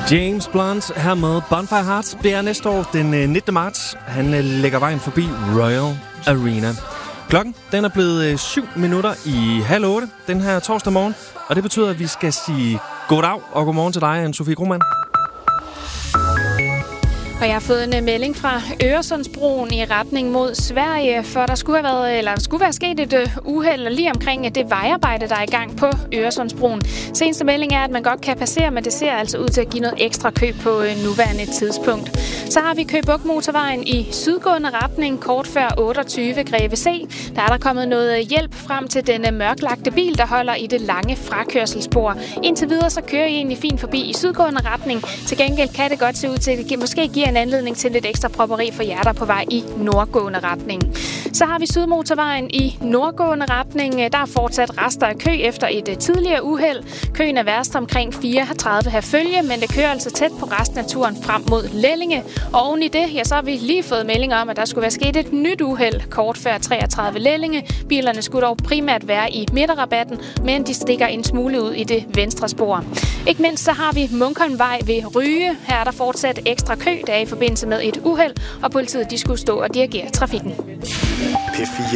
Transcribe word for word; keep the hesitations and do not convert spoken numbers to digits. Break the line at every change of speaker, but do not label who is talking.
James Blunt her med Bonfire Hearts. Det er næste år, den nittende marts. Han lægger vejen forbi Royal Arena. Klokken den er blevet syv minutter i halv otte den her torsdag morgen. Og det betyder, at vi skal sige goddag og godmorgen til dig, Anne-Sophie Krohmann.
Og jeg har fået en melding fra Øresundsbroen i retning mod Sverige, for der skulle have været, eller der skulle være sket et uh, uheld lige omkring det vejarbejde, der er i gang på Øresundsbroen. Seneste melding er, at man godt kan passere, men det ser altså ud til at give noget ekstra kø på uh, nuværende tidspunkt. Så har vi Køge Bugt Motorvejen i sydgående retning, kort før otteogtyve Greve C. Der er der kommet noget hjælp frem til den mørklagte bil, der holder i det lange frakørselsspor. Indtil videre så kører I egentlig fint forbi i sydgående retning. Til gengæld kan det godt se ud til, at det måske giver en anledning til lidt ekstra propperi for jer, der på vej i nordgående retning. Så har vi Sydmotorvejen i nordgående retning. Der er fortsat rester af kø efter et tidligere uheld. Køen er værst omkring fireogtredive Herfølge, men det kører altså tæt på resten af turen frem mod Lellinge. Og oven i det, ja, så har vi lige fået melding om, at der skulle være sket et nyt uheld kort før treogtredive Lellinge. Bilerne skulle dog primært være i midterrabatten, men de stikker en smule ud i det venstre spor. Ikke mindst så har vi Munkholmvej ved Ryge. Her er der fortsat ekstra kø, der er i forbindelse med et uheld, og politiet de skulle stå og dirigere trafikken.
P fire